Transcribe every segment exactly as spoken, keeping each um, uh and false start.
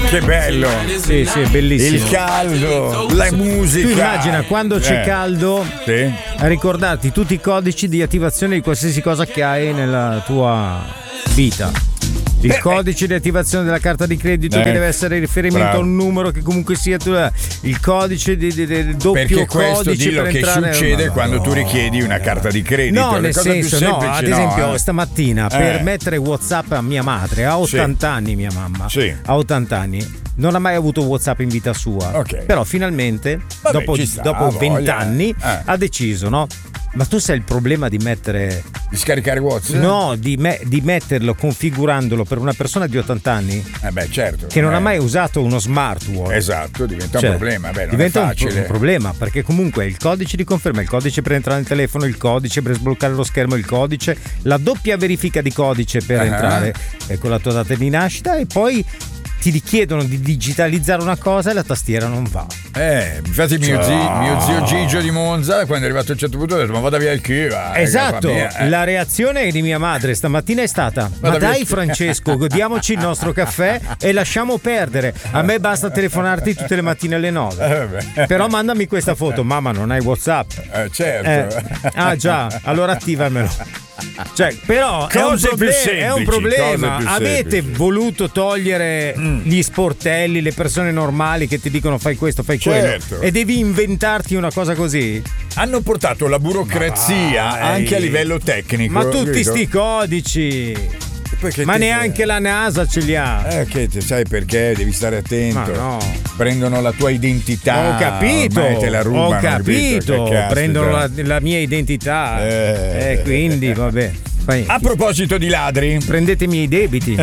Che bello. Sì, sì, è bellissimo. Il caldo, la musica. Tu immagina quando c'è Eh. caldo Sì. a ricordarti tutti i codici di attivazione di qualsiasi cosa che hai nella tua vita. Il Beh, codice di attivazione della carta di credito eh, che deve essere riferimento bravo. a un numero che comunque sia tu, il codice di, di, di doppio Perché questo codice dillo per che entrare succede no, quando no. tu richiedi una carta di credito. No, Le nel cose più senso, no, semplici, ad esempio, eh. stamattina Eh. per mettere WhatsApp a mia madre, ha ottanta anni mia mamma, Sì. ha ottanta anni, non ha mai avuto WhatsApp in vita sua. Ok. Però finalmente, Vabbè, dopo, ci sta, dopo voglia. venti anni, Eh. ha deciso, no? Ma tu sai il problema di mettere. Di scaricare WhatsApp? No, di, me- di metterlo configurandolo per una persona di ottanta anni Eh beh, certo. che non eh. ha mai usato uno smartwatch. Esatto, diventa Cioè, un problema. Beh, non diventa è un, facile. un problema perché comunque il codice di conferma, il codice per entrare nel telefono, il codice per sbloccare lo schermo, il codice, la doppia verifica di codice per Ah. entrare eh, con la tua data di nascita e poi ti richiedono di digitalizzare una cosa e la tastiera non va. Eh, infatti mio, Cioè- zio, mio zio Gigio di Monza, quando è arrivato a un certo punto, ha detto: ma vada via il chi? va, Esatto, eh, eh. la reazione di mia madre stamattina è stata: ma Vada via dai il- Francesco, godiamoci il nostro caffè e lasciamo perdere. A me basta telefonarti tutte le mattine alle nove. Eh, vabbè. Però mandami questa foto, mamma, non hai WhatsApp? Eh, certo. Eh, ah già, allora attivamelo. Cioè, però è un, Cose più proble- semplici, è un problema. cose più Avete semplici. voluto togliere gli sportelli, le persone normali che ti dicono fai questo, fai Certo. quello, e devi inventarti una cosa così? Hanno portato la burocrazia Ma vai. anche a livello tecnico. Ma tutti capito? sti codici, Perché ma te- neanche la NASA ce li ha. Eh, che te- sai perché? Devi stare attento. Ma no. Prendono la tua identità. Ho capito, ormai te la rubano, ho capito, Che caspita. prendono la, la mia identità Eh. e quindi vabbè. Poi, A proposito di ladri, prendete i miei debiti.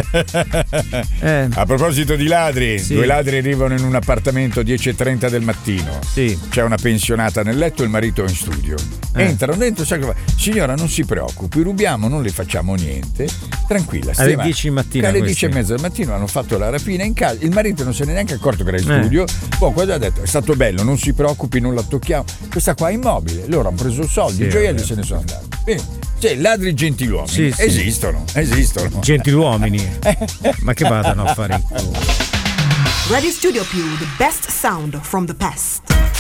Eh, a proposito di ladri, Sì. due ladri arrivano in un appartamento dieci e trenta del mattino. sì. C'è una pensionata nel letto e il marito è in studio. Eh. Entrano dentro, sai cosa fa? Signora, non si preoccupi, rubiamo, non le facciamo niente. Tranquilla, stia Alle avanti. dieci di mattina Alle questi. dieci e mezza del mattino hanno fatto la rapina in casa. Il marito non se ne è neanche accorto che era in Eh. studio. Poi quando ha detto è stato bello, non si preoccupi, non la tocchiamo. Questa qua è immobile. Loro hanno preso soldi, Sì, i gioielli vabbè. se ne sono andati. Quindi, cioè, ladri gentiluomini Sì, sì. esistono, esistono. Gentiluomini. Ma che vadano a fare in culo. Radio Studio Più, the best sound from the past.